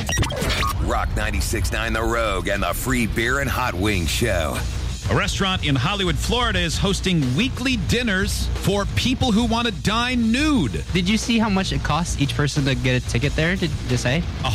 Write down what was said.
Rock 96.9 The Rogue and the Free Beer and Hot Wings Show. A restaurant in Hollywood, Florida is hosting weekly dinners for people who want to dine nude. Did you see how much it costs each person to get a ticket there, to say?